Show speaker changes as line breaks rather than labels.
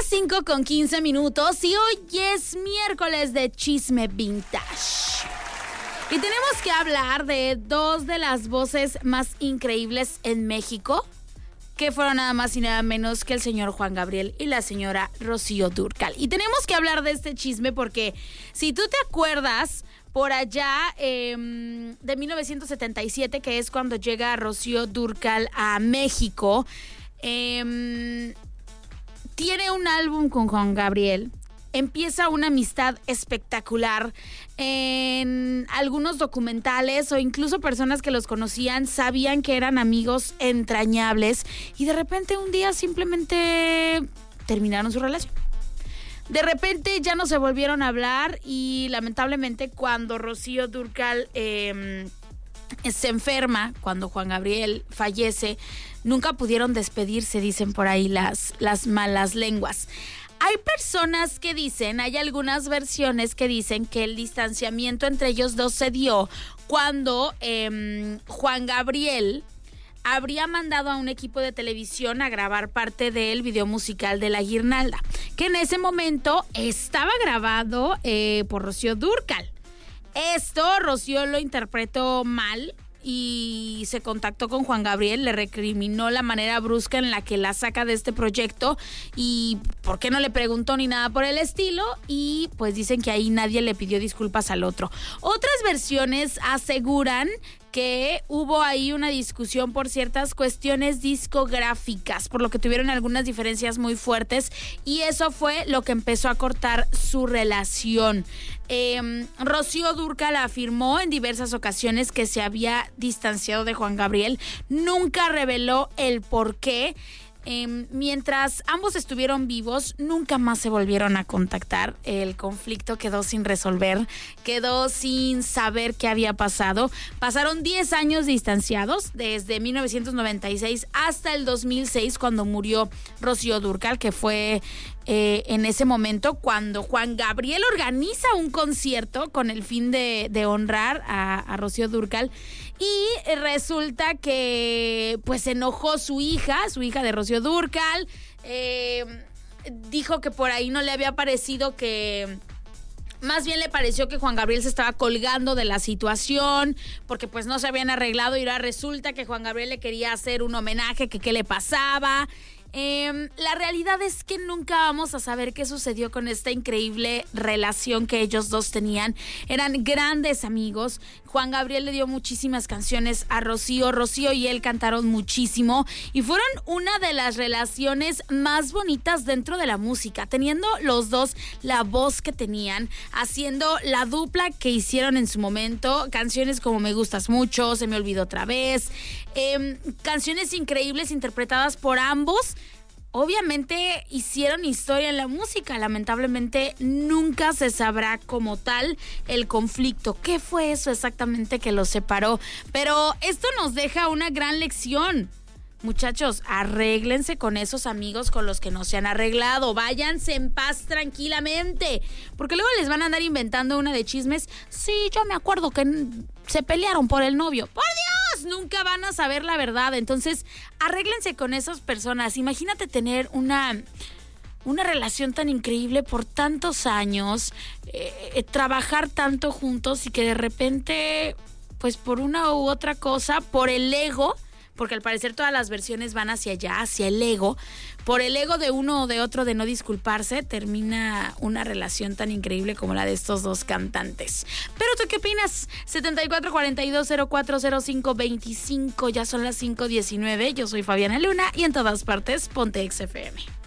5:15 y hoy es miércoles de Chisme Vintage. Y tenemos que hablar de dos de las voces más increíbles en México, que fueron nada más y nada menos que el señor Juan Gabriel y la señora Rocío Dúrcal. Y tenemos que hablar de este chisme porque si tú te acuerdas, por allá de 1977, que es cuando llega Rocío Dúrcal a México, tiene un álbum con Juan Gabriel. Empieza una amistad espectacular. En algunos documentales o incluso personas que los conocían sabían que eran amigos entrañables y de repente un día simplemente terminaron su relación. De repente ya no se volvieron a hablar y lamentablemente cuando Rocío Dúrcal se enferma, cuando Juan Gabriel fallece, nunca pudieron despedirse, dicen por ahí las malas lenguas. Hay personas que dicen, hay algunas versiones que dicen que el distanciamiento entre ellos dos se dio cuando Juan Gabriel habría mandado a un equipo de televisión a grabar parte del video musical de La Guirnalda, que en ese momento estaba grabado por Rocío Dúrcal. Esto Rocío lo interpretó mal y se contactó con Juan Gabriel, le recriminó la manera brusca en la que la saca de este proyecto y por qué no le preguntó ni nada por el estilo, y pues dicen que ahí nadie le pidió disculpas al otro. Otras versiones aseguran que hubo ahí una discusión por ciertas cuestiones discográficas, por lo que tuvieron algunas diferencias muy fuertes y eso fue lo que empezó a cortar su relación. Rocío Dúrcal afirmó en diversas ocasiones que se había distanciado de Juan Gabriel, nunca reveló el por qué. Mientras ambos estuvieron vivos, nunca más se volvieron a contactar. El conflicto quedó sin resolver, quedó sin saber qué había pasado. Pasaron 10 años distanciados, desde 1996 hasta el 2006, cuando murió Rocío Dúrcal, que fue en ese momento cuando Juan Gabriel organiza un concierto con el fin de honrar a Rocío Dúrcal. Y resulta que pues se enojó su hija de Rocío Dúrcal, dijo que por ahí no le había parecido que... Más bien le pareció que Juan Gabriel se estaba colgando de la situación porque pues no se habían arreglado y ahora resulta que Juan Gabriel le quería hacer un homenaje, que qué le pasaba. La realidad es que nunca vamos a saber qué sucedió con esta increíble relación que ellos dos tenían. Eran grandes amigos. Juan Gabriel le dio muchísimas canciones a Rocío. Rocío y él cantaron muchísimo y fueron una de las relaciones más bonitas dentro de la música, teniendo los dos la voz que tenían, haciendo la dupla que hicieron en su momento, canciones como Me Gustas Mucho, Se Me Olvidó Otra Vez, canciones increíbles interpretadas por ambos. Obviamente hicieron historia en la música, lamentablemente nunca se sabrá como tal el conflicto, qué fue eso exactamente que los separó, pero esto nos deja una gran lección. Muchachos, arréglense con esos amigos con los que no se han arreglado. Váyanse en paz tranquilamente. Porque luego les van a andar inventando una de chismes. Sí, yo me acuerdo que se pelearon por el novio. ¡Por Dios! Nunca van a saber la verdad. Entonces, arréglense con esas personas. Imagínate tener una relación tan increíble por tantos años. Trabajar tanto juntos y que de repente, pues por una u otra cosa, por el ego... porque al parecer todas las versiones van hacia allá, hacia el ego. Por el ego de uno o de otro de no disculparse, termina una relación tan increíble como la de estos dos cantantes. ¿Pero tú qué opinas? 7442040525, ya son las 5:19. Yo soy Fabiana Luna y en todas partes, ponte XFM.